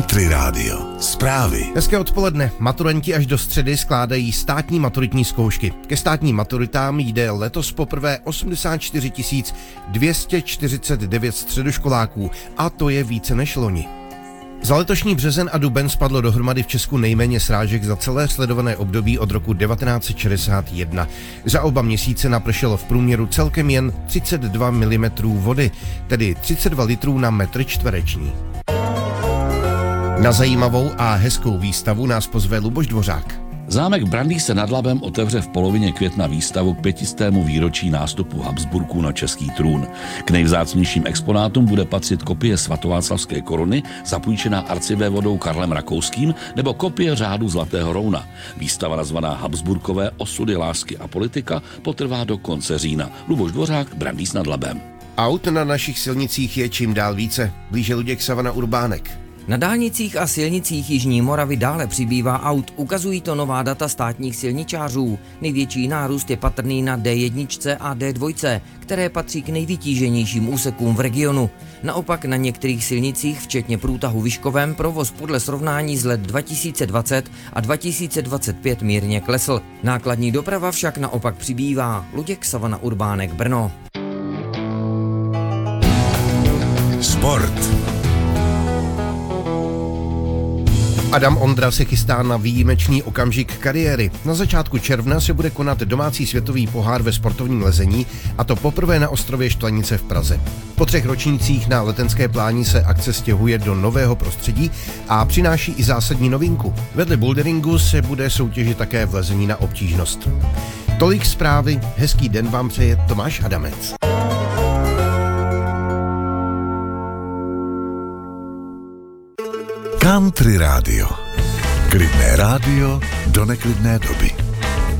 Country Radio. Zprávy. Hezké odpoledne. Maturanti až do středy skládají státní maturitní zkoušky. Ke státním maturitám jde letos poprvé 84 249 středoškoláků a to je více než loni. Za letošní březen a duben spadlo dohromady v Česku nejméně srážek za celé sledované období od roku 1961. Za oba měsíce napršelo v průměru celkem jen 32 mm vody, tedy 32 litrů na metr čtvereční. Na zajímavou a hezkou výstavu nás pozve Luboš Dvořák. Zámek Brandýse nad Labem otevře v polovině května výstavu k 500. výročí nástupu Habsburků na český trůn. K nejvzácnějším exponátům bude patřit kopie svatováclavské koruny, zapůjčená arcivévodou Karlem Rakouským, nebo kopie řádu Zlatého rouna. Výstava nazvaná Habsburkové osudy, lásky a politika potrvá do konce října. Luboš Dvořák, Brandýs nad Labem. Aut na našich silnicích je čím dál více. Blíže Luděk Savana Urbánek. Na dálnicích a silnicích Jižní Moravy dále přibývá aut, ukazují to nová data státních silničářů. Největší nárůst je patrný na D1 a D2, které patří k nejvytíženějším úsekům v regionu. Naopak na některých silnicích, včetně průtahu Vyškovem, provoz podle srovnání z let 2020 a 2025 mírně klesl. Nákladní doprava však naopak přibývá. Luděk Savana Urbánek, Brno. Sport. Adam Ondra se chystá na výjimečný okamžik kariéry. Na začátku června se bude konat domácí světový pohár ve sportovním lezení, a to poprvé na ostrově Štvanice v Praze. Po 3 ročnících na Letenské pláni se akce stěhuje do nového prostředí a přináší i zásadní novinku. Vedle boulderingu se bude soutěžit také v lezení na obtížnost. Tolik zprávy, hezký den vám přeje Tomáš Adamec. Country Radio. Klidné rádio do neklidné doby.